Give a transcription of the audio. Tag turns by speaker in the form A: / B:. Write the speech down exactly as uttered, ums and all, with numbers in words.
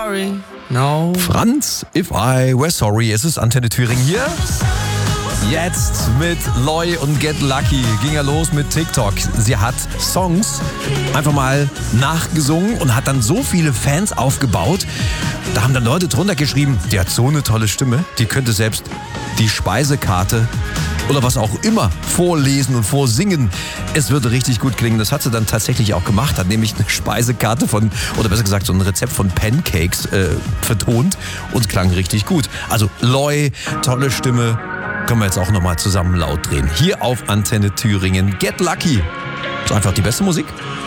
A: sorry, no.
B: Franz, If I Were Sorry. Es ist Antenne Thüringen hier. Jetzt mit Loi und Get Lucky ging er los mit TikTok. Sie hat Songs einfach mal nachgesungen und hat dann so viele Fans aufgebaut. Da haben dann Leute drunter geschrieben, die hat so eine tolle Stimme, die könnte selbst die Speisekarte oder was auch immer vorlesen und vorsingen. Es würde richtig gut klingen. Das hat sie dann tatsächlich auch gemacht, hat nämlich eine Speisekarte von, oder besser gesagt so ein Rezept von Pancakes äh, vertont und es klang richtig gut. Also Loi, tolle Stimme. Können wir jetzt auch nochmal zusammen laut drehen. Hier auf Antenne Thüringen. Get Lucky. Ist einfach die beste Musik.